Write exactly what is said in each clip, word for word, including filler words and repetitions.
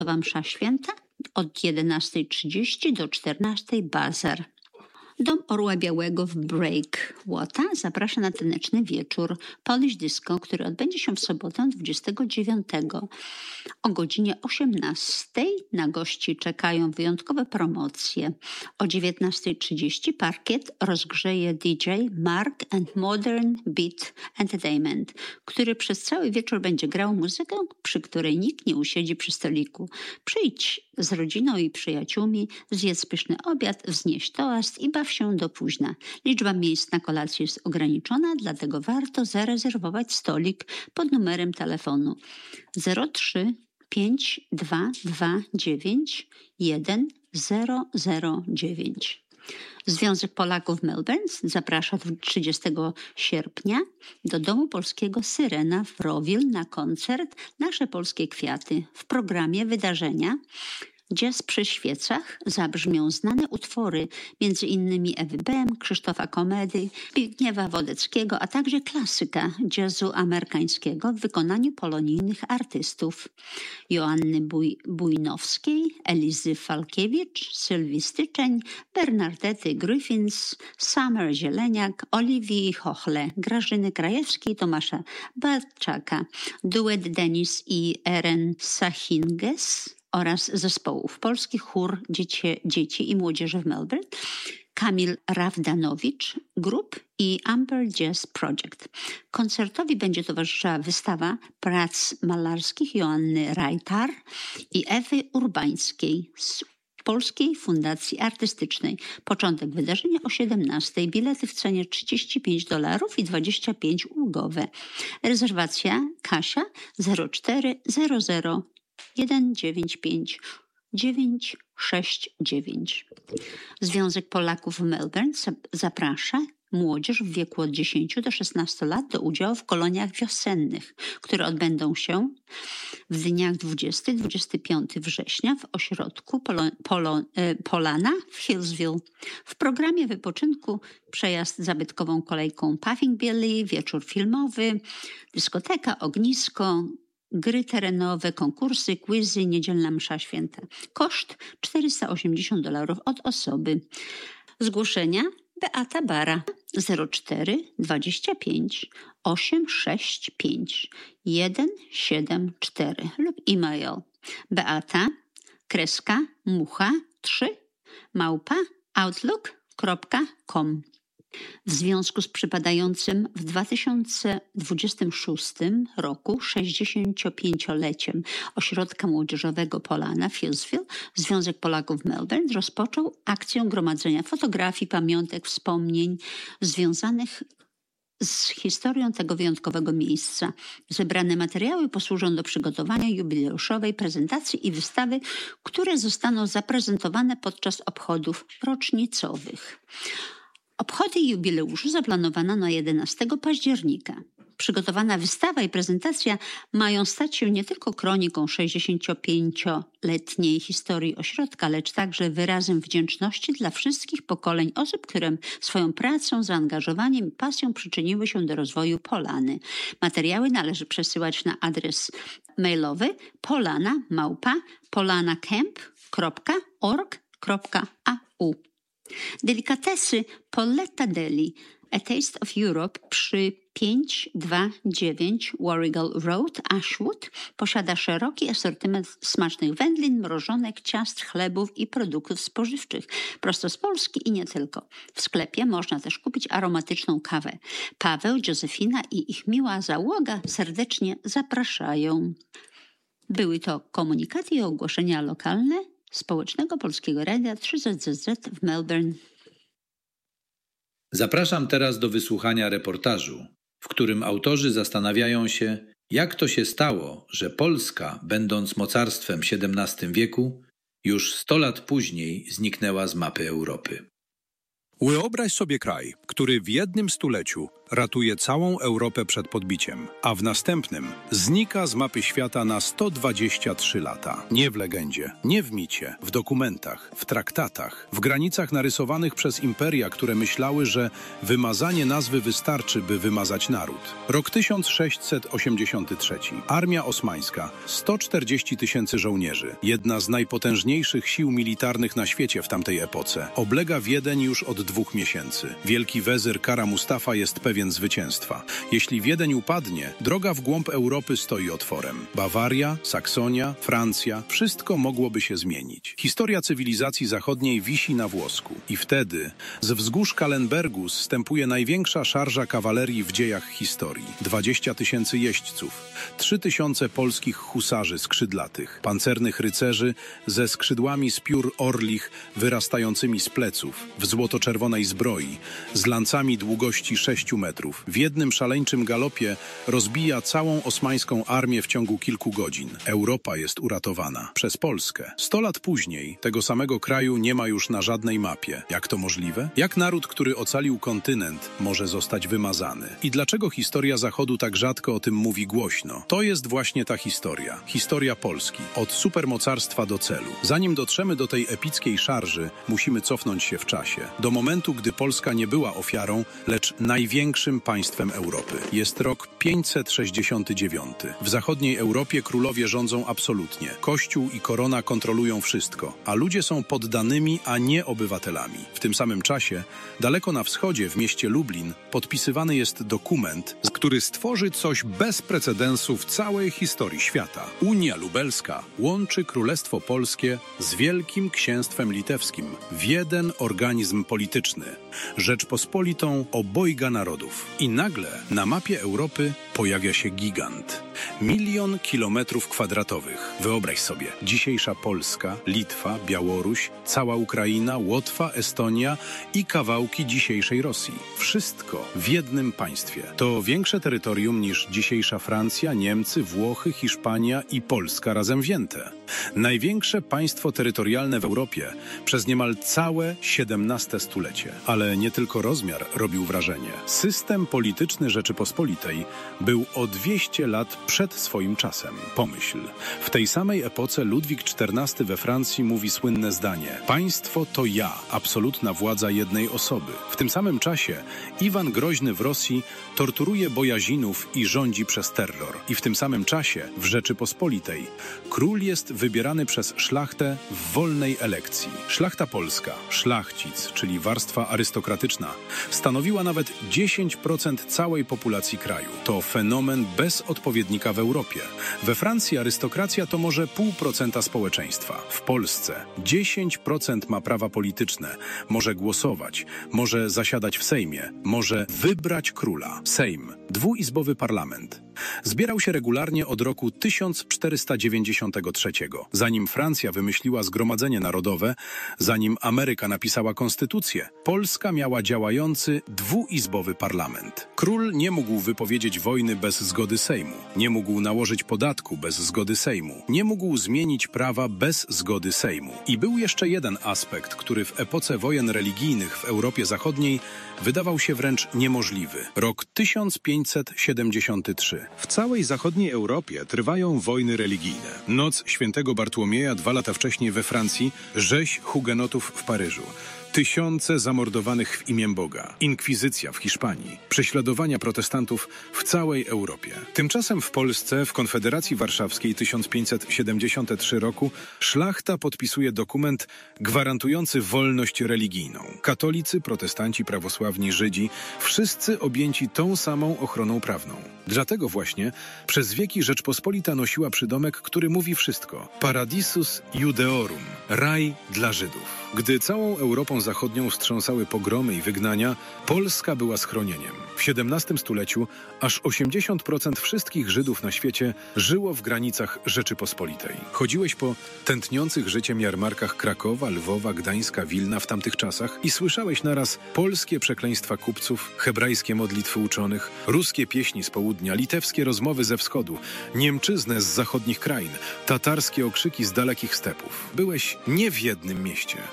Msza Święta od jedenastej trzydzieści do czternastej bazar. Dom Orła Białego w Breakwater zaprasza na taneczny wieczór Polish Disco, który odbędzie się w sobotę dwudziestego dziewiątego o godzinie osiemnastej. Na gości czekają wyjątkowe promocje. O dziewiętnastej trzydzieści parkiet rozgrzeje D J Mark and Modern Beat Entertainment, który przez cały wieczór będzie grał muzykę, przy której nikt nie usiedzi przy stoliku. Przyjdź z rodziną i przyjaciółmi, zjedz pyszny obiad, wznieś toast i baw się do późna. Liczba miejsc na kolację jest ograniczona, dlatego warto zarezerwować stolik pod numerem telefonu zero trzy pięć dwa dwa dziewięć jeden zero zero dziewięć. Związek Polaków w Melbourne zaprasza trzydziestego sierpnia do Domu Polskiego Syrena w Rowil na koncert Nasze Polskie Kwiaty. W programie wydarzenia Jazz przy świecach zabrzmią znane utwory, między innymi Ewy Bem, Krzysztofa Komedy, Zbigniewa Wodeckiego, a także klasyka jazzu amerykańskiego w wykonaniu polonijnych artystów Joanny Buj- Bujnowskiej, Elizy Falkiewicz, Sylwii Styczeń, Bernardety Griffins, Summer Zieleniak, Oliwii Chochle, Grażyny Krajewskiej, Tomasza Barczaka, duet Denis i Eren Sahinges oraz zespołów polskich chór dzieci, dzieci i młodzieży w Melbourne, Kamil Rawdanowicz Group i Amber Jazz Project. Koncertowi będzie towarzyszyła wystawa prac malarskich Joanny Rajtar i Ewy Urbańskiej z Polskiej Fundacji Artystycznej. Początek wydarzenia o siedemnastej. Bilety w cenie trzydzieści pięć dolarów i dwadzieścia pięć ulgowe. Rezerwacja Kasia zero cztery zero zero jeden dziewięć pięć dziewięć sześć dziewięć. Związek Polaków w Melbourne zaprasza młodzież w wieku od dziesięciu do szesnastu lat do udziału w koloniach wiosennych, które odbędą się w dniach dwudziestego do dwudziestego piątego września w ośrodku Polo, Polo, Polana w Hillsville. W programie wypoczynku przejazd zabytkową kolejką Puffing Billy, wieczór filmowy, dyskoteka, ognisko, gry terenowe, konkursy, quizy, niedzielna msza święta. Koszt czterysta osiemdziesiąt dolarów od osoby. Zgłoszenia Beata Bara zero cztery dwadzieścia pięć osiem sześć pięć jeden siedem cztery lub e-mail beata kreska mucha trzy małpa outlook kropka com. W związku z przypadającym w dwa tysiące dwudziestym szóstym roku sześćdziesięciopięcioleciem Ośrodka Młodzieżowego Polana w Hillsville, Związek Polaków w Melbourne rozpoczął akcję gromadzenia fotografii, pamiątek, wspomnień związanych z historią tego wyjątkowego miejsca. Zebrane materiały posłużą do przygotowania jubileuszowej prezentacji i wystawy, które zostaną zaprezentowane podczas obchodów rocznicowych. Obchody jubileuszu zaplanowano na jedenastego października. Przygotowana wystawa i prezentacja mają stać się nie tylko kroniką sześćdziesięciopięcioletniej historii ośrodka, lecz także wyrazem wdzięczności dla wszystkich pokoleń osób, które swoją pracą, zaangażowaniem i pasją przyczyniły się do rozwoju Polany. Materiały należy przesyłać na adres mailowy polana małpa polanacamp kropka org kropka a u. Delikatesy Poletta Deli, A Taste of Europe przy pięćset dwadzieścia dziewięć Warrigal Road, Ashwood posiada szeroki asortyment smacznych wędlin, mrożonek, ciast, chlebów i produktów spożywczych, prosto z Polski i nie tylko. W sklepie można też kupić aromatyczną kawę. Paweł, Józefina i ich miła załoga serdecznie zapraszają. Były to komunikaty i ogłoszenia lokalne Społecznego Polskiego Radia trzy Z Z Z w Melbourne. Zapraszam teraz do wysłuchania reportażu, w którym autorzy zastanawiają się, jak to się stało, że Polska, będąc mocarstwem w siedemnastym wieku, już sto lat później zniknęła z mapy Europy. Wyobraź sobie kraj, który w jednym stuleciu ratuje całą Europę przed podbiciem, a w następnym znika z mapy świata na sto dwadzieścia trzy lata. Nie w legendzie, nie w micie, w dokumentach, w traktatach, w granicach narysowanych przez imperia, które myślały, że wymazanie nazwy wystarczy, by wymazać naród. Rok tysiąc sześćset osiemdziesiąty trzeci. Armia osmańska, sto czterdzieści tysięcy żołnierzy, jedna z najpotężniejszych sił militarnych na świecie w tamtej epoce, oblega Wiedeń już od dwóch miesięcy. Wielki wezyr Kara Mustafa jest pewien zwycięstwa. Jeśli Wiedeń upadnie, droga w głąb Europy stoi otworem. Bawaria, Saksonia, Francja, wszystko mogłoby się zmienić. Historia cywilizacji zachodniej wisi na włosku. I wtedy z wzgórz Kalenbergu zstępuje największa szarża kawalerii w dziejach historii. dwadzieścia tysięcy jeźdźców, trzy tysiące polskich husarzy skrzydlatych, pancernych rycerzy ze skrzydłami z piór orlich wyrastającymi z pleców, w złoto-czerwonej zbroi, z lancami długości sześciu metrów. W jednym szaleńczym galopie rozbija całą osmańską armię w ciągu kilku godzin. Europa jest uratowana przez Polskę. Sto lat później tego samego kraju nie ma już na żadnej mapie. Jak to możliwe? Jak naród, który ocalił kontynent, może zostać wymazany? I dlaczego historia Zachodu tak rzadko o tym mówi głośno? To jest właśnie ta historia. Historia Polski. Od supermocarstwa do celu. Zanim dotrzemy do tej epickiej szarży, musimy cofnąć się w czasie. Do momentu, gdy Polska nie była ofiarą, lecz największym państwem Europy. Jest rok pięćset sześćdziesiąty dziewiąty. W zachodniej Europie królowie rządzą absolutnie. Kościół i korona kontrolują wszystko, a ludzie są poddanymi, a nie obywatelami. W tym samym czasie, daleko na wschodzie, w mieście Lublin, podpisywany jest dokument, który stworzy coś bez precedensu w całej historii świata. Unia Lubelska łączy Królestwo Polskie z Wielkim Księstwem Litewskim w jeden organizm polityczny, Rzeczpospolitą obojga narodów. I nagle na mapie Europy pojawia się gigant. Milion kilometrów kwadratowych. Wyobraź sobie, dzisiejsza Polska, Litwa, Białoruś, cała Ukraina, Łotwa, Estonia i kawałki dzisiejszej Rosji. Wszystko w jednym państwie. To większe terytorium niż dzisiejsza Francja, Niemcy, Włochy, Hiszpania i Polska razem wzięte. Największe państwo terytorialne w Europie przez niemal całe siedemnaste stulecie. Ale nie tylko rozmiar robił wrażenie. System polityczny Rzeczypospolitej był o dwieście lat przed swoim czasem. Pomyśl, w tej samej epoce Ludwik czternasty we Francji mówi słynne zdanie: państwo to ja, absolutna władza jednej osoby. W tym samym czasie Iwan Groźny w Rosji torturuje bojazinów i rządzi przez terror. I w tym samym czasie w Rzeczypospolitej król jest wybierany przez szlachtę w wolnej elekcji. Szlachta polska, szlachcic, czyli warstwa arystokratyczna, stanowiła nawet dziesięć procent całej populacji kraju. To fenomen bez odpowiednika w Europie. We Francji arystokracja to może pół procenta społeczeństwa. W Polsce dziesięć procent ma prawa polityczne, może głosować, może zasiadać w Sejmie, może wybrać króla. Sejm, dwuizbowy parlament. Zbierał się regularnie od roku tysiąc czterysta dziewięćdziesiątego trzeciego. Zanim Francja wymyśliła Zgromadzenie Narodowe, zanim Ameryka napisała konstytucję, Polska miała działający dwuizbowy parlament. Król nie mógł wypowiedzieć wojny bez zgody Sejmu, nie mógł nałożyć podatku bez zgody Sejmu, nie mógł zmienić prawa bez zgody Sejmu. I był jeszcze jeden aspekt, który w epoce wojen religijnych w Europie Zachodniej wydawał się wręcz niemożliwy. Rok tysiąc pięćset siedemdziesiąty trzeci. W całej zachodniej Europie trwają wojny religijne. Noc świętego Bartłomieja dwa lata wcześniej we Francji, rzeź hugenotów w Paryżu. Tysiące zamordowanych w imię Boga, inkwizycja w Hiszpanii, prześladowania protestantów w całej Europie. Tymczasem w Polsce, w Konfederacji Warszawskiej tysiąc pięćset siedemdziesiątym trzecim roku, szlachta podpisuje dokument gwarantujący wolność religijną. Katolicy, protestanci, prawosławni, Żydzi, wszyscy objęci tą samą ochroną prawną. Dlatego właśnie przez wieki Rzeczpospolita nosiła przydomek, który mówi wszystko. Paradisus Judeorum, raj dla Żydów. Gdy całą Europą Zachodnią wstrząsały pogromy i wygnania, Polska była schronieniem. W siedemnastym stuleciu aż osiemdziesiąt procent wszystkich Żydów na świecie żyło w granicach Rzeczypospolitej. Chodziłeś po tętniących życiem jarmarkach Krakowa, Lwowa, Gdańska, Wilna w tamtych czasach i słyszałeś naraz polskie przekleństwa kupców, hebrajskie modlitwy uczonych, ruskie pieśni z południa, litewskie rozmowy ze wschodu, niemczyznę z zachodnich krain, tatarskie okrzyki z dalekich stepów. Byłeś nie w jednym mieście.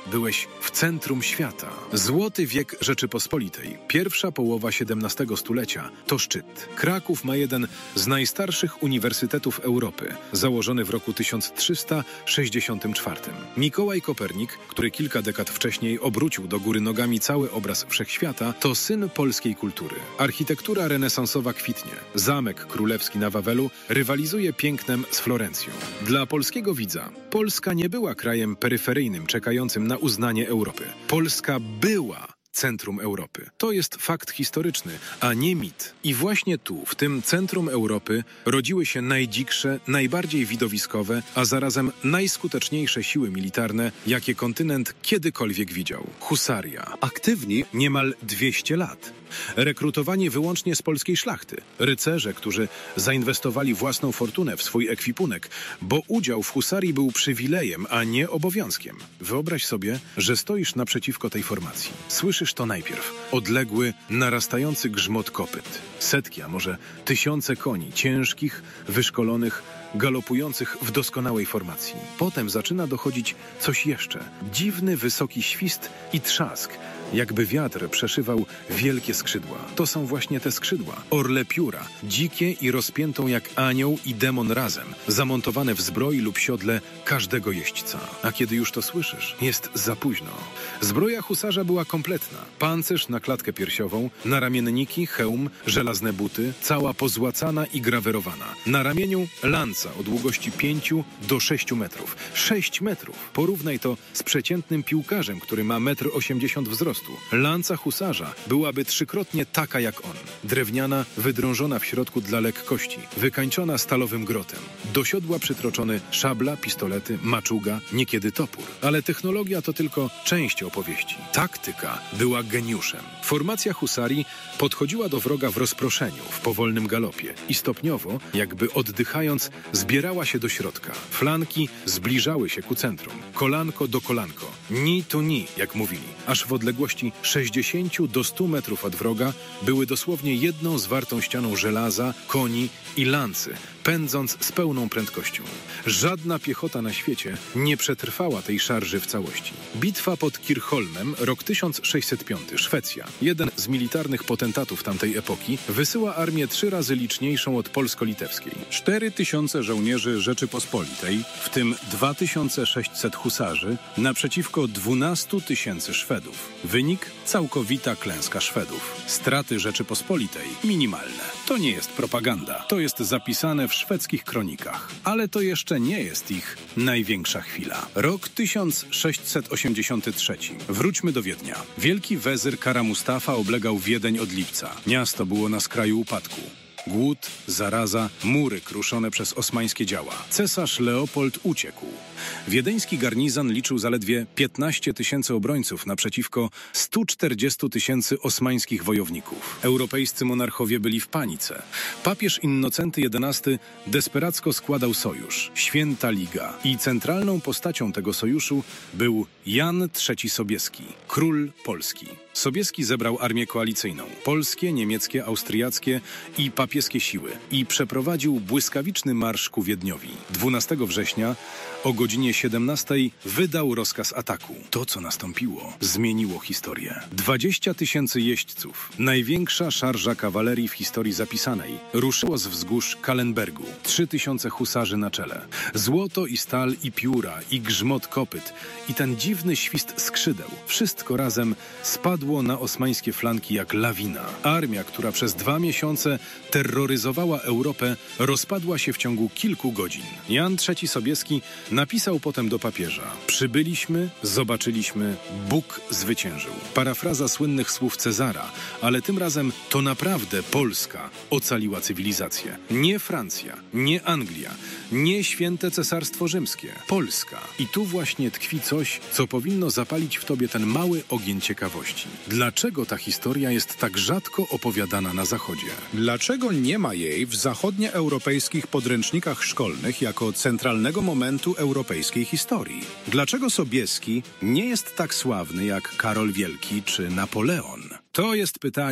byłeś w centrum świata. Złoty wiek Rzeczypospolitej, pierwsza połowa siedemnastego stulecia, to szczyt. Kraków ma jeden z najstarszych uniwersytetów Europy, założony w roku tysiąc trzysta sześćdziesiątym czwartym. Mikołaj Kopernik, który kilka dekad wcześniej obrócił do góry nogami cały obraz wszechświata, to syn polskiej kultury. Architektura renesansowa kwitnie. Zamek królewski na Wawelu rywalizuje pięknem z Florencją. Dla polskiego widza Polska nie była krajem peryferyjnym czekającym na uznanie Europy. Polska była centrum Europy. To jest fakt historyczny, a nie mit. I właśnie tu, w tym centrum Europy, rodziły się najdziksze, najbardziej widowiskowe, a zarazem najskuteczniejsze siły militarne, jakie kontynent kiedykolwiek widział. Husaria. Aktywni niemal dwieście lat. Rekrutowani wyłącznie z polskiej szlachty. Rycerze, którzy zainwestowali własną fortunę w swój ekwipunek, bo udział w husarii był przywilejem, a nie obowiązkiem. Wyobraź sobie, że stoisz naprzeciwko tej formacji. Słyszysz to najpierw. Odległy, narastający grzmot kopyt. Setki, a może tysiące koni, ciężkich, wyszkolonych, galopujących w doskonałej formacji. Potem zaczyna dochodzić coś jeszcze. Dziwny, wysoki świst i trzask, jakby wiatr przeszywał wielkie skrzydła. To są właśnie te skrzydła. Orle pióra, dzikie i rozpiętą jak anioł i demon razem, zamontowane w zbroi lub siodle każdego jeźdźca. A kiedy już to słyszysz, jest za późno. Zbroja husarza była kompletna. Pancerz na klatkę piersiową, naramienniki, hełm, żelazne buty, cała pozłacana i grawerowana. Na ramieniu lanca o długości pięciu do sześciu metrów. Sześć metrów! Porównaj to z przeciętnym piłkarzem, który ma metr osiemdziesiąt wzrostu. Lanca husarza byłaby trzykrotnie taka jak on. Drewniana, wydrążona w środku dla lekkości, wykańczona stalowym grotem. Do siodła przytroczony szabla, pistolety, maczuga, niekiedy topór. Ale technologia to tylko część opowieści. Taktyka była geniuszem. Formacja husarii podchodziła do wroga w rozproszeniu, w powolnym galopie i stopniowo, jakby oddychając, zbierała się do środka. Flanki zbliżały się ku centrum. Kolanko do kolanko. Ni to ni, jak mówili. Aż w odległości sześćdziesięciu do stu metrów od wroga były dosłownie jedną zwartą ścianą żelaza, koni i lancy, pędząc z pełną prędkością. Żadna piechota na świecie nie przetrwała tej szarży w całości. Bitwa pod Kirchholmem, rok tysiąc sześćset piąty, Szwecja. Jeden z militarnych potentatów tamtej epoki wysyła armię trzy razy liczniejszą od polsko-litewskiej. Cztery tysiące żołnierzy Rzeczypospolitej, w tym dwa tysiące sześćset husarzy, naprzeciwko dwunastu tysięcy Szwedów. Wynik? Całkowita klęska Szwedów. Straty Rzeczypospolitej minimalne. To nie jest propaganda. To jest zapisane w szwedzkich kronikach. Ale to jeszcze nie jest ich największa chwila. Rok tysiąc sześćset osiemdziesiąty trzeci. Wróćmy do Wiednia. Wielki wezyr Kara Mustafa oblegał Wiedeń od lipca. Miasto było na skraju upadku. Głód, zaraza, mury kruszone przez osmańskie działa. Cesarz Leopold uciekł. Wiedeński garnizon liczył zaledwie piętnaście tysięcy obrońców naprzeciwko stu czterdziestu tysięcy osmańskich wojowników. Europejscy monarchowie byli w panice. Papież Innocenty jedenasty desperacko składał sojusz, Święta Liga. I centralną postacią tego sojuszu był Jan trzeci Sobieski, król Polski. Sobieski zebrał armię koalicyjną, polskie, niemieckie, austriackie i papieskie siły i przeprowadził błyskawiczny marsz ku Wiedniowi. dwunastego września o godzinie siedemnastej wydał rozkaz ataku. To, co nastąpiło, zmieniło historię. dwadzieścia tysięcy jeźdźców, największa szarża kawalerii w historii zapisanej, ruszyło z wzgórz Kallenbergu. Trzy tysiące husarzy na czele. Złoto i stal i pióra i grzmot kopyt i ten dziwny świst skrzydeł. Wszystko razem spadło na osmańskie flanki jak lawina. Armia, która przez dwa miesiące terroryzowała Europę, rozpadła się w ciągu kilku godzin. Jan trzeci Sobieski napisał potem do papieża: przybyliśmy, zobaczyliśmy, Bóg zwyciężył. Parafraza słynnych słów Cezara, ale tym razem to naprawdę Polska ocaliła cywilizację. Nie Francja, nie Anglia, nie święte Cesarstwo Rzymskie. Polska. I tu właśnie tkwi coś, co powinno zapalić w tobie ten mały ogień ciekawości. Dlaczego ta historia jest tak rzadko opowiadana na Zachodzie? Dlaczego nie ma jej w zachodnioeuropejskich podręcznikach szkolnych jako centralnego momentu europejskiej historii? Dlaczego Sobieski nie jest tak sławny jak Karol Wielki czy Napoleon? To jest pytanie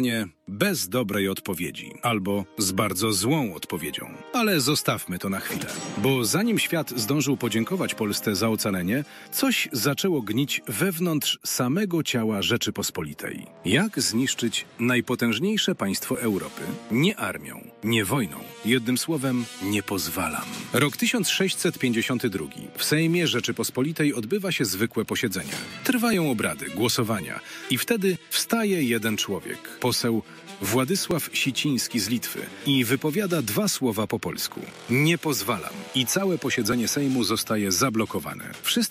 bez dobrej odpowiedzi albo z bardzo złą odpowiedzią. Ale zostawmy to na chwilę, bo zanim świat zdążył podziękować Polsce za ocalenie, coś zaczęło gnić wewnątrz samego ciała Rzeczypospolitej. Jak zniszczyć najpotężniejsze państwo Europy? Nie armią, nie wojną. Jednym słowem, nie pozwalam. Rok tysiąc sześćset pięćdziesiąty drugi. W Sejmie Rzeczypospolitej odbywa się zwykłe posiedzenie. Trwają obrady, głosowania i wtedy wstaje jeden człowiek, poseł Władysław Siciński z Litwy i wypowiada dwa słowa po polsku. Nie pozwalam. I całe posiedzenie Sejmu zostaje zablokowane. Wszyscy